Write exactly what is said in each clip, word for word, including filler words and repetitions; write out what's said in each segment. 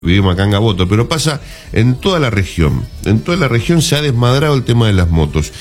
vivimos acá en Gaboto, pero pasa en toda la región. En toda la región se ha desmadrado el tema de las motos.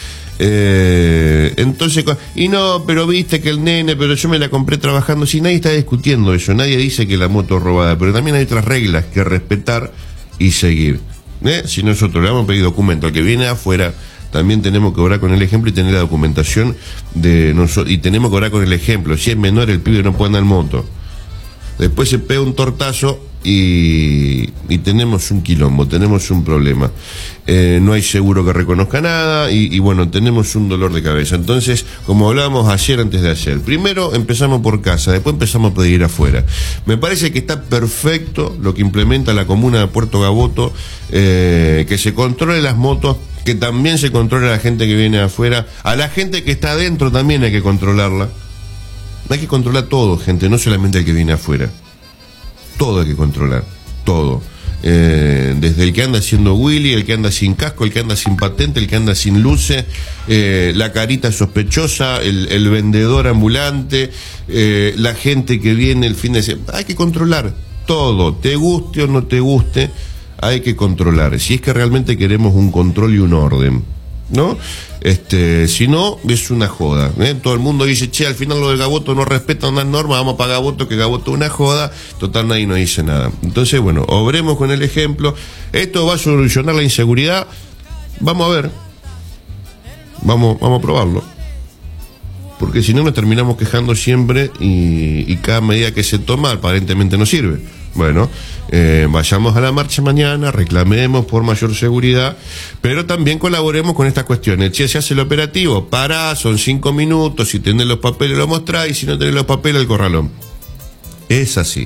Eh, entonces, y no, pero viste que el nene, pero yo me la compré trabajando. Si nadie está discutiendo eso, nadie dice que la moto es robada, pero también hay otras reglas que respetar y seguir. ¿Eh? Si nosotros le vamos a pedir documento al que viene de afuera, también tenemos que obrar con el ejemplo y tener la documentación de nosotros. Y tenemos que obrar con el ejemplo. Si es menor, el pibe no puede andar en moto. Después se pega un tortazo y, y tenemos un quilombo, tenemos un problema. Eh, no hay seguro que reconozca nada y, y bueno, tenemos un dolor de cabeza. Entonces, como hablábamos ayer antes de ayer, primero empezamos por casa, después empezamos a pedir afuera. Me parece que está perfecto lo que implementa la comuna de Puerto Gaboto, eh, que se controle las motos, que también se controle a la gente que viene de afuera, a la gente que está adentro también hay que controlarla. Hay que controlar todo, gente, no solamente el que viene afuera. Todo hay que controlar, todo. Eh, desde el que anda haciendo Willy, el que anda sin casco, el que anda sin patente, el que anda sin luces, eh, la carita sospechosa, el, el vendedor ambulante, eh, la gente que viene el fin de semana. Hay que controlar todo, te guste o no te guste, hay que controlar. Si es que realmente queremos un control y un orden, ¿no? Este, si no, es una joda, ¿eh? Todo el mundo dice, che, al final lo de Gaboto no respeta unas normas, vamos a pagar Gaboto, que Gaboto es una joda, total nadie nos dice nada. Entonces, bueno, obremos con el ejemplo. Esto va a solucionar la inseguridad, vamos a ver, vamos, vamos a probarlo, porque si no nos terminamos quejando siempre y, y cada medida que se toma aparentemente no sirve. Bueno, eh, vayamos a la marcha mañana, reclamemos por mayor seguridad, pero también colaboremos con estas cuestiones. Che, se hace el operativo, pará, son cinco minutos, si tenés los papeles lo mostrás, y si no tenés los papeles, el corralón. Es así.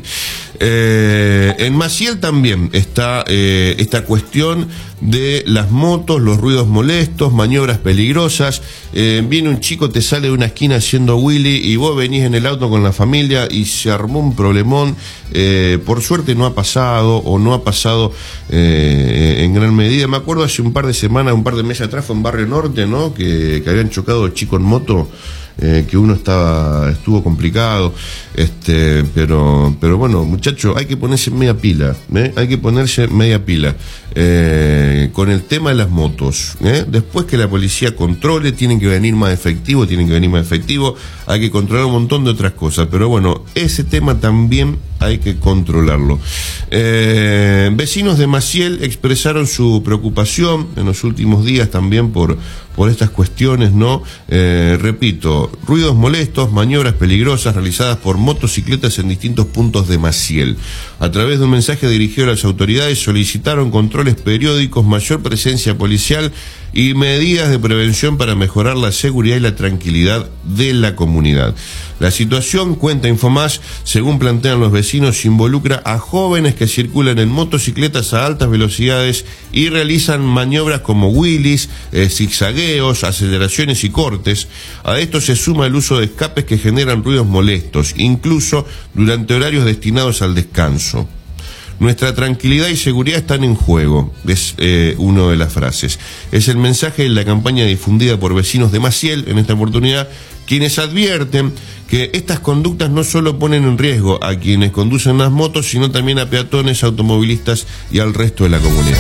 Eh, en Maciel también está eh, esta cuestión de las motos, los ruidos molestos, maniobras peligrosas. Eh, viene un chico, te sale de una esquina haciendo Willy y vos venís en el auto con la familia y se armó un problemón. Eh, por suerte no ha pasado o no ha pasado eh, en gran medida. Me acuerdo hace un par de semanas, un par de meses atrás fue en Barrio Norte, ¿no? Que, que habían chocado chicos en moto. Eh, que uno estaba estuvo complicado, este, pero pero bueno, muchachos, hay que ponerse media pila, ¿eh? hay que ponerse media pila eh, con el tema de las motos, ¿eh? Después que la policía controle, tienen que venir más efectivos, tienen que venir más efectivos, hay que controlar un montón de otras cosas, pero bueno, ese tema también hay que controlarlo. Eh, vecinos de Maciel expresaron su preocupación en los últimos días también por, por estas cuestiones, ¿no? Eh, repito, ruidos molestos, maniobras peligrosas realizadas por motocicletas en distintos puntos de Maciel. A través de un mensaje dirigido a las autoridades solicitaron controles periódicos, mayor presencia policial y medidas de prevención para mejorar la seguridad y la tranquilidad de la comunidad. La situación, cuenta Infomás, según plantean los vecinos, involucra a jóvenes que circulan en motocicletas a altas velocidades y realizan maniobras como wheelies, eh, zigzagueos, aceleraciones y cortes. A esto se suma el uso de escapes que generan ruidos molestos, incluso durante horarios destinados al descanso. Nuestra tranquilidad y seguridad están en juego, es eh, una de las frases. Es el mensaje de la campaña difundida por vecinos de Maciel en esta oportunidad, quienes advierten que estas conductas no solo ponen en riesgo a quienes conducen las motos, sino también a peatones, automovilistas y al resto de la comunidad.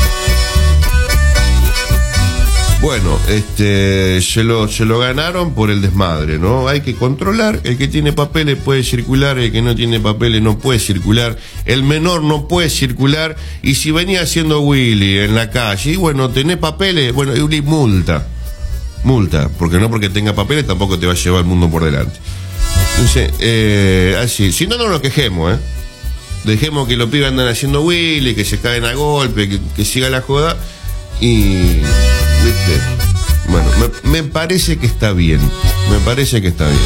Bueno, este, se lo, se lo ganaron por el desmadre, ¿no? Hay que controlar, el que tiene papeles puede circular, el que no tiene papeles no puede circular, el menor no puede circular, y si venía haciendo Willy en la calle, y bueno, tenés papeles, bueno, y multa, multa, porque no porque tenga papeles tampoco te va a llevar el mundo por delante. Entonces, eh, así, si no, no nos quejemos, ¿eh? Dejemos que los pibes andan haciendo Willy, que se caen a golpe, que, que siga la joda, y... ¿viste? Bueno, me, me parece que está bien, me parece que está bien.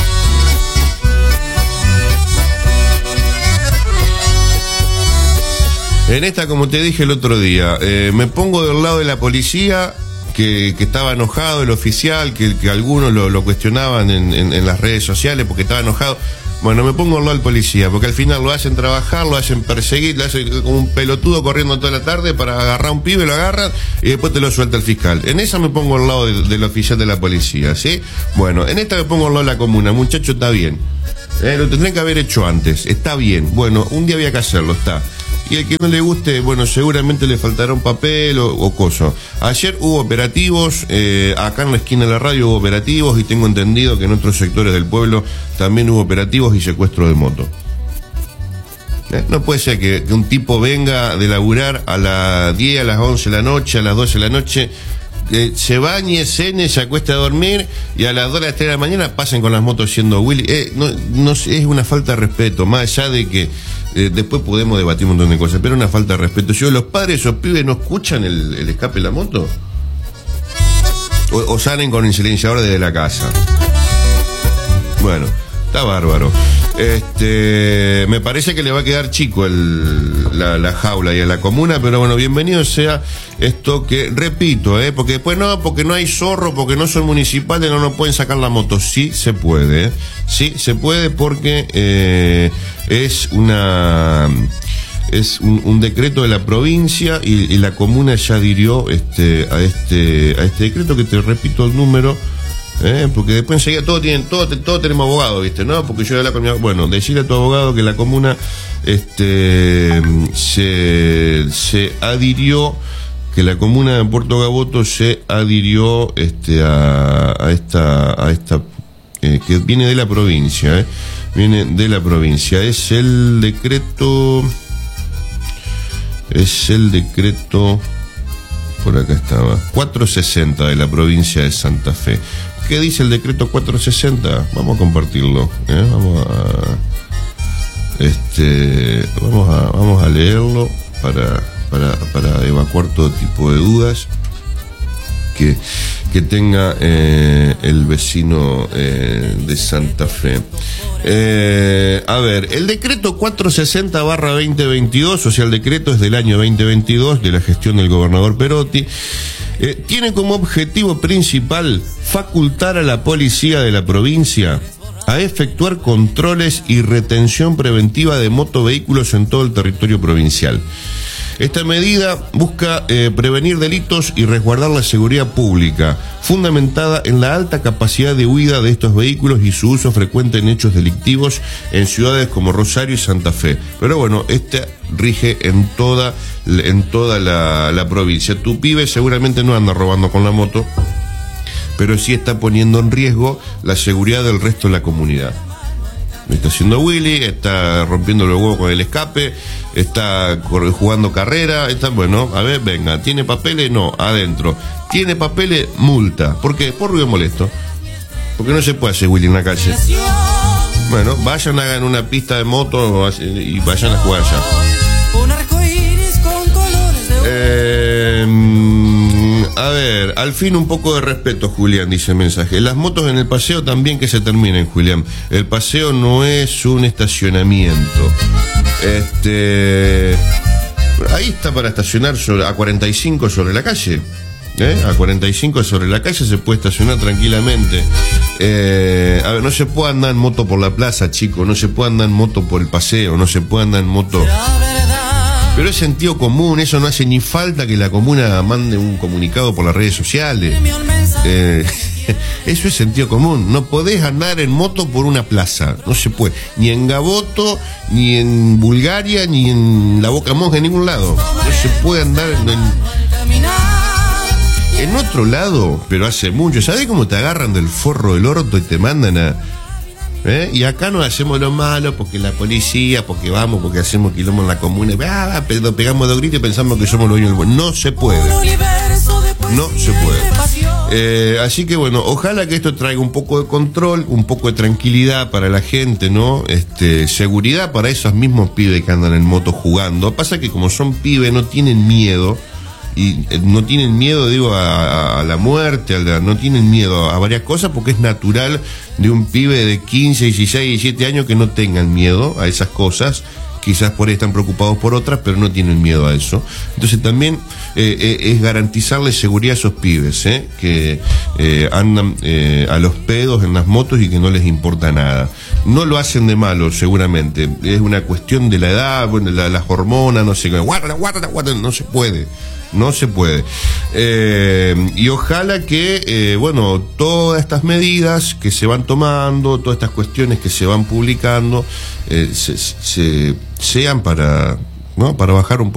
En esta, como te dije el otro día, eh, me pongo del lado de la policía, que, que estaba enojado, el oficial, que, que algunos lo, lo cuestionaban en, en, en las redes sociales porque estaba enojado. Bueno, me pongo al lado del policía, porque al final lo hacen trabajar, lo hacen perseguir, lo hacen como un pelotudo corriendo toda la tarde para agarrar a un pibe, lo agarran y después te lo suelta el fiscal. En esa me pongo al lado del, del oficial de la policía, ¿sí? Bueno, en esta me pongo al lado de la comuna, muchacho, está bien. Eh, lo tendrían que haber hecho antes, está bien. Bueno, un día había que hacerlo, está. y el que no le guste, bueno, seguramente le faltará un papel o, o cosa. Ayer hubo operativos, eh, acá en la esquina de la radio hubo operativos, y tengo entendido que en otros sectores del pueblo también hubo operativos y secuestro de moto. ¿Eh? No puede ser que, que un tipo venga de laburar a las diez, a las once de la noche, a las doce de la noche, eh, se bañe, cene, se acueste a dormir, y a las dos, a las tres de la mañana pasen con las motos siendo Willy. Eh, no, no, es una falta de respeto, más allá de que eh, después podemos debatir un montón de cosas, pero una falta de respeto. Si los padres de esos pibes no escuchan el, el escape de la moto, o, o salen con el silenciador desde la casa. Bueno, está bárbaro. Este, me parece que le va a quedar chico el, la, la jaula y a la comuna, pero bueno, bienvenido sea esto que, repito, eh, porque después no, porque no hay zorro, porque no son municipales, no nos pueden sacar la moto. Sí se puede, eh. Sí se puede, porque eh, es una... es un, un decreto de la provincia, y, y la comuna ya adhirió este, a este, a este decreto, que te repito el número. Eh, porque después enseguida todos tienen, todos, todos tenemos abogado, ¿viste? No, porque yo la con mi, bueno, decirle a tu abogado que la comuna este se, se adhirió, que la comuna de Puerto Gaboto se adhirió este a, a esta a esta eh, que viene de la provincia, eh, viene de la provincia. Es el decreto es el decreto por acá estaba, cuatrocientos sesenta de la provincia de Santa Fe. ¿Qué dice el decreto cuatrocientos sesenta? Vamos a compartirlo, ¿eh? Vamos a este vamos a vamos a leerlo para para para evacuar todo tipo de dudas que que tenga eh, el vecino eh, de Santa Fe. Eh, a ver, el decreto cuatrocientos sesenta barra veinte veintidós, o sea, el decreto es del año veinte veintidós, de la gestión del gobernador Perotti, eh, tiene como objetivo principal facultar a la policía de la provincia a efectuar controles y retención preventiva de motovehículos en todo el territorio provincial. Esta medida busca eh, prevenir delitos y resguardar la seguridad pública, fundamentada en la alta capacidad de huida de estos vehículos y su uso frecuente en hechos delictivos en ciudades como Rosario y Santa Fe. Pero bueno, esta rige en toda, en toda la, la provincia. Tu pibe seguramente no anda robando con la moto, pero sí está poniendo en riesgo la seguridad del resto de la comunidad. Está haciendo Willy, está rompiendo los huevos con el escape, está jugando carrera, está, bueno, a ver, venga, ¿tiene papeles? No, adentro. ¿Tiene papeles? Multa. ¿Por qué? Por ruido molesto. Porque no se puede hacer Willy en la calle. Bueno, vayan, hagan una pista de moto y vayan a jugar allá. Eh, a ver, al fin un poco de respeto, Julián, dice el mensaje. Las motos en el paseo también que se terminen, Julián. El paseo no es un estacionamiento. Este, ahí está para estacionar sobre, a cuarenta y cinco sobre la calle. ¿Eh? A cuarenta y cinco sobre la calle se puede estacionar tranquilamente. Eh, a ver, no se puede andar en moto por la plaza, chicos. No se puede andar en moto por el paseo. No se puede andar en moto. Pero es sentido común, eso no hace ni falta que la comuna mande un comunicado por las redes sociales. Eh, eso es sentido común. No podés andar en moto por una plaza, no se puede. Ni en Gaboto, ni en Bulgaria, ni en La Boca Monja, en ningún lado. No se puede andar en, en, en otro lado, pero hace mucho. ¿Sabés cómo te agarran del forro del orto y te mandan a... ¿Eh? Y acá nos hacemos lo malo porque la policía, porque vamos, porque hacemos quilombo en la comuna, ah, pero pegamos dos gritos y pensamos que somos los dueños del mundo. No se puede. No se puede. Eh, así que bueno, ojalá que esto traiga un poco de control, un poco de tranquilidad para la gente, ¿no? Este, seguridad para esos mismos pibes que andan en moto jugando. Pasa que como son pibes no tienen miedo. Y no tienen miedo, digo, a, a la muerte, a la, no tienen miedo a varias cosas, porque es natural de un pibe de quince, dieciséis, diecisiete años que no tengan miedo a esas cosas. Quizás por ahí están preocupados por otras, pero no tienen miedo a eso. Entonces también eh, eh, es garantizarle seguridad a esos pibes, eh, que eh, andan eh, a los pedos en las motos y que no les importa nada. No lo hacen de malo, seguramente. Es una cuestión de la edad, bueno, la, las hormonas, no sé qué. Guarda, guarda, guarda, no se puede. No se puede. Eh, y ojalá que, eh, bueno, todas estas medidas que se van tomando, todas estas cuestiones que se van publicando, eh, se, se, sean para, ¿no? Para bajar un